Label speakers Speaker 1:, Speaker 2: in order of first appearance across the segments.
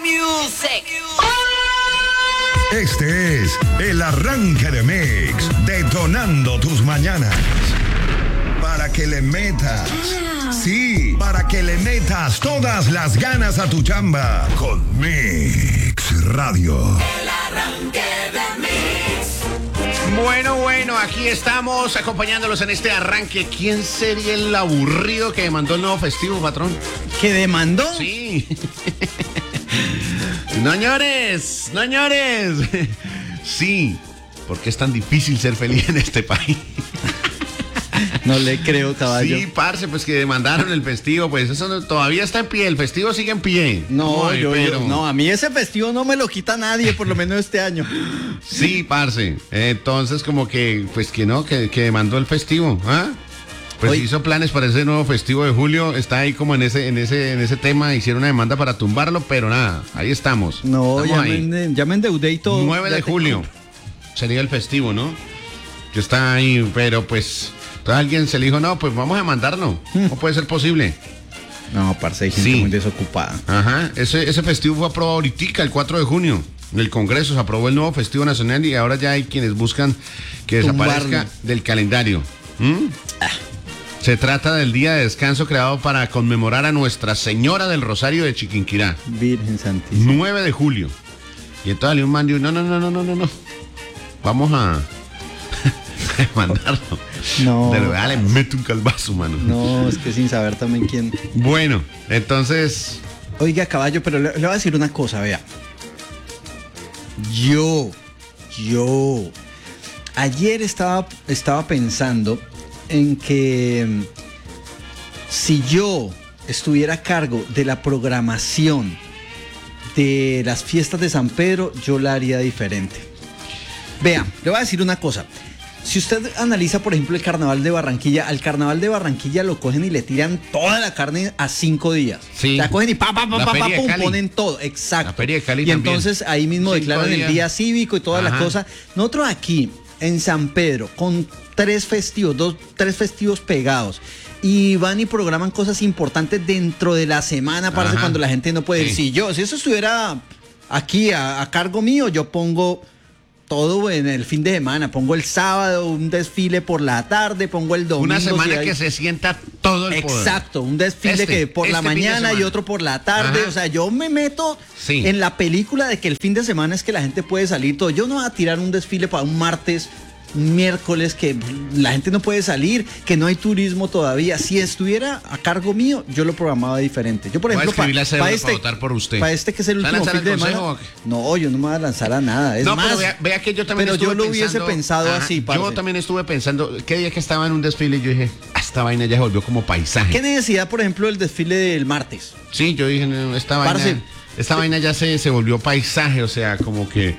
Speaker 1: music.
Speaker 2: Este es el arranque de Mix, detonando tus mañanas. Para que le metas, sí, para que le metas todas las ganas a tu chamba con Mix Radio.
Speaker 1: El arranque de Mix.
Speaker 3: Bueno, aquí estamos acompañándolos en este arranque. ¿Quién sería el aburrido que demandó el nuevo festivo, patrón?
Speaker 4: ¿Que demandó?
Speaker 3: Sí. Señores. Sí, porque es tan difícil ser feliz en este país.
Speaker 4: No le creo, caballo.
Speaker 3: Sí, parce, pues que demandaron el festivo, pues eso todavía está en pie, el festivo sigue en pie.
Speaker 4: No,
Speaker 3: Ay,
Speaker 4: no, a mí ese festivo no me lo quita nadie, por lo menos este año.
Speaker 3: Sí, parce. Entonces, como que, pues que no, que demandó el festivo, ¿ah? Pues
Speaker 4: Oye,
Speaker 3: hizo planes para ese nuevo festivo de julio, está ahí como en ese tema, hicieron una demanda para tumbarlo, pero nada, ahí estamos.
Speaker 4: no,
Speaker 3: Estamos
Speaker 4: ya
Speaker 3: ahí.
Speaker 4: me endeudé y todo.
Speaker 3: 9 de
Speaker 4: Ya
Speaker 3: julio sería el festivo, ¿no? Que está ahí, pero pues entonces alguien se le dijo, no, pues vamos a demandarlo. No puede ser posible.
Speaker 4: No, parce, hay gente
Speaker 3: Sí.
Speaker 4: muy desocupada.
Speaker 3: Ajá, ese festivo fue aprobado ahorita, el 4 de junio. En el Congreso se aprobó el nuevo festivo nacional y ahora ya hay quienes buscan que desaparezca
Speaker 4: Tumbarlo.
Speaker 3: del calendario. Se trata del día de descanso creado para conmemorar a Nuestra Señora del Rosario de Chiquinquirá.
Speaker 4: Virgen Santísima.
Speaker 3: 9 de julio. Y entonces salió un man y dijo, no. Vamos a mandarlo.
Speaker 4: No.
Speaker 3: De verdad le meto un calvazo, mano.
Speaker 4: No, es que sin saber también quién.
Speaker 3: Bueno, entonces,
Speaker 4: Oiga, caballo, pero le voy a decir una cosa, vea. Yo. Ayer estaba pensando en que si yo estuviera a cargo de la programación de las fiestas de San Pedro, yo la haría diferente. Vea, le voy a decir una cosa. Si usted analiza, por ejemplo, el Carnaval de Barranquilla, al Carnaval de Barranquilla lo cogen y le tiran toda la carne a 5 días.
Speaker 3: Sí.
Speaker 4: La cogen y
Speaker 3: La Feria de
Speaker 4: pum,
Speaker 3: Cali.
Speaker 4: ponen todo. Exacto.
Speaker 3: La Feria de Cali
Speaker 4: y
Speaker 3: también.
Speaker 4: entonces ahí mismo
Speaker 3: 5
Speaker 4: declaran
Speaker 3: días.
Speaker 4: el día cívico y todas las
Speaker 3: Ajá.
Speaker 4: cosas. Nosotros aquí, en San Pedro, con 3 festivos pegados. Y van y programan cosas importantes dentro de la semana, parece,
Speaker 3: Ajá.
Speaker 4: cuando la gente no puede ir.
Speaker 3: Sí.
Speaker 4: Si eso estuviera aquí a cargo mío, yo pongo todo en el fin de semana. Pongo el sábado un desfile por la tarde, pongo el domingo.
Speaker 3: una semana
Speaker 4: si hay-
Speaker 3: que se sienta todo el poder.
Speaker 4: Exacto, un desfile que por la
Speaker 3: este fin de
Speaker 4: mañana y
Speaker 3: semana.
Speaker 4: otro por la tarde.
Speaker 3: Ajá.
Speaker 4: O sea, yo me meto
Speaker 3: Sí.
Speaker 4: en la película de que el fin de semana es que la gente puede salir todo. Yo no voy a tirar un desfile para un martes, un miércoles, que la gente no puede salir, que no hay turismo todavía. Si estuviera a cargo mío, yo lo programaba diferente. Yo, por
Speaker 3: Voy a
Speaker 4: ejemplo,
Speaker 3: escribir la cédula para votar por usted.
Speaker 4: para este que es el
Speaker 3: ¿Se va a
Speaker 4: último
Speaker 3: lanzar
Speaker 4: fin de
Speaker 3: al
Speaker 4: semana.
Speaker 3: consejo o qué?
Speaker 4: No, yo no me voy a lanzar a nada. Es
Speaker 3: No,
Speaker 4: más,
Speaker 3: pero vea que yo también
Speaker 4: pero
Speaker 3: estuve
Speaker 4: yo lo hubiese pensado
Speaker 3: Ajá,
Speaker 4: así,
Speaker 3: yo
Speaker 4: parce.
Speaker 3: también estuve pensando, qué día que estaba en un desfile, yo dije, esta vaina ya se volvió como paisaje.
Speaker 4: ¿Qué necesidad, por ejemplo, del desfile del martes?
Speaker 3: Sí, yo dije, no, esta
Speaker 4: Parce.
Speaker 3: vaina ya se volvió paisaje, o sea, como que...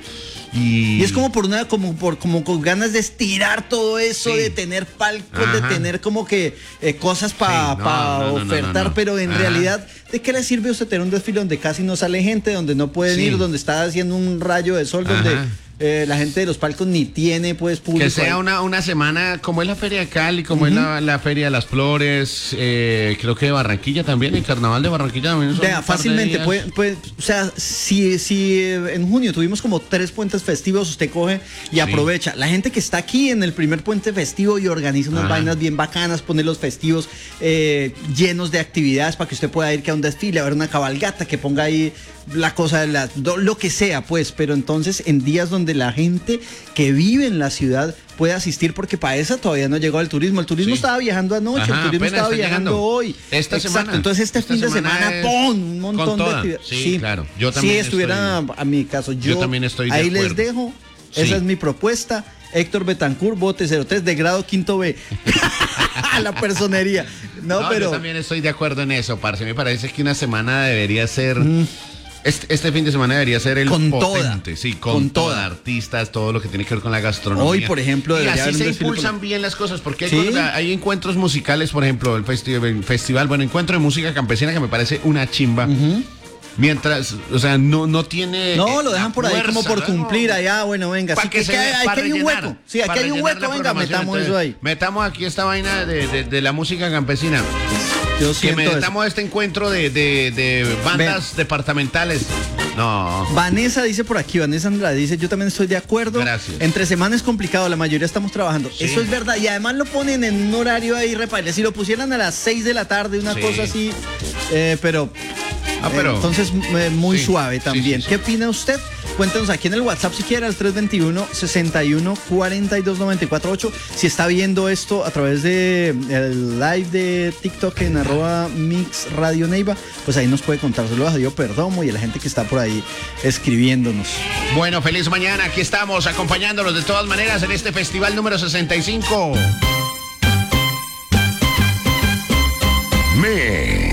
Speaker 4: Y es como como con ganas de estirar todo eso,
Speaker 3: Sí.
Speaker 4: de tener palcos,
Speaker 3: Ajá.
Speaker 4: de tener como que cosas para
Speaker 3: Sí, no,
Speaker 4: ofertar,
Speaker 3: no.
Speaker 4: pero en
Speaker 3: Ajá.
Speaker 4: realidad, ¿de qué le sirve a usted tener un desfile donde casi no sale gente, donde no pueden
Speaker 3: Sí.
Speaker 4: ir, donde está haciendo un rayo de sol, donde
Speaker 3: Ajá.
Speaker 4: la gente de los palcos ni tiene pues público?
Speaker 3: Que sea
Speaker 4: ahí?
Speaker 3: una semana, como es la Feria de Cali, como es la Feria de las Flores, creo que de Barranquilla también, el Carnaval de Barranquilla también. son
Speaker 4: Vea,
Speaker 3: un par de
Speaker 4: fácilmente,
Speaker 3: días.
Speaker 4: o sea, si en junio tuvimos como 3 puentes festivos, usted coge y
Speaker 3: Sí.
Speaker 4: aprovecha. La gente que está aquí en el primer puente festivo y organiza unas
Speaker 3: Ajá.
Speaker 4: vainas bien bacanas, pone los festivos llenos de actividades para que usted pueda ir que a un desfile, a ver una cabalgata, que ponga ahí la cosa, lo que sea, pues. Pero entonces, en días donde la gente que vive en la ciudad puede asistir, porque para esa todavía no llegó el turismo. El turismo
Speaker 3: Sí.
Speaker 4: estaba viajando anoche,
Speaker 3: Ajá,
Speaker 4: el turismo
Speaker 3: apenas
Speaker 4: estaba
Speaker 3: está
Speaker 4: viajando
Speaker 3: llegando.
Speaker 4: hoy.
Speaker 3: Esta
Speaker 4: Exacto.
Speaker 3: semana.
Speaker 4: Entonces este
Speaker 3: Esta
Speaker 4: fin de
Speaker 3: semana
Speaker 4: semana,
Speaker 3: es
Speaker 4: ¡pum! Un montón
Speaker 3: con
Speaker 4: de
Speaker 3: toda.
Speaker 4: actividades.
Speaker 3: Sí, claro. Yo también
Speaker 4: si estuviera
Speaker 3: estoy-
Speaker 4: a mi caso, yo
Speaker 3: también estoy de
Speaker 4: ahí les
Speaker 3: acuerdo.
Speaker 4: dejo.
Speaker 3: Sí.
Speaker 4: Esa es mi propuesta. Héctor Betancourt, bote 03 de grado quinto B. A la personería. No,
Speaker 3: Yo
Speaker 4: pero
Speaker 3: también estoy de acuerdo en eso, parce. Me parece que una semana debería ser... Este fin de semana debería ser el
Speaker 4: Con
Speaker 3: potente,
Speaker 4: toda.
Speaker 3: sí, con
Speaker 4: Con
Speaker 3: toda.
Speaker 4: toda.
Speaker 3: Artistas, todo lo que tiene que ver con la gastronomía.
Speaker 4: Hoy, por ejemplo,
Speaker 3: y
Speaker 4: debería
Speaker 3: así
Speaker 4: haber un
Speaker 3: se
Speaker 4: desfile
Speaker 3: impulsan
Speaker 4: por-
Speaker 3: bien las cosas, porque hay,
Speaker 4: Sí.
Speaker 3: hay encuentros musicales, por ejemplo, el festival, bueno, encuentro de música campesina que me parece una chimba. Mientras, o sea, no tiene...
Speaker 4: no, lo dejan por ahí
Speaker 3: fuerza,
Speaker 4: como por
Speaker 3: ¿no?
Speaker 4: cumplir allá. Bueno, venga,
Speaker 3: Pa'
Speaker 4: sí,
Speaker 3: que se
Speaker 4: hay
Speaker 3: pa'
Speaker 4: que hay un
Speaker 3: rellenar,
Speaker 4: hueco. Sí, aquí
Speaker 3: pa'
Speaker 4: hay un
Speaker 3: rellenar
Speaker 4: hueco,
Speaker 3: la
Speaker 4: venga,
Speaker 3: programación.
Speaker 4: metamos
Speaker 3: Entonces,
Speaker 4: eso ahí.
Speaker 3: Metamos aquí esta vaina de la música campesina.
Speaker 4: Yo
Speaker 3: Que
Speaker 4: siento eso.
Speaker 3: metamos este encuentro de bandas departamentales. No.
Speaker 4: Vanessa dice por aquí, Vanessa Andrade dice, yo también estoy de acuerdo.
Speaker 3: Gracias.
Speaker 4: Entre semana es complicado, la mayoría estamos trabajando.
Speaker 3: Sí.
Speaker 4: Eso es verdad. Y además lo ponen en un horario ahí repaile. Si lo pusieran a las 6 de la tarde, una
Speaker 3: Sí.
Speaker 4: cosa así, pero entonces muy
Speaker 3: Sí.
Speaker 4: suave también.
Speaker 3: Sí, sí, sí.
Speaker 4: ¿Qué opina usted? Cuéntenos aquí en el WhatsApp si quiere al 321-61-42-94-8. Si está viendo esto a través de el live de TikTok en @Mix Radio Neiva, pues ahí nos puede contar. Saludos a Diego Perdomo y a la gente que está por ahí escribiéndonos.
Speaker 3: Bueno, feliz mañana. Aquí estamos acompañándolos de todas maneras en este festival número 65.
Speaker 2: Mix.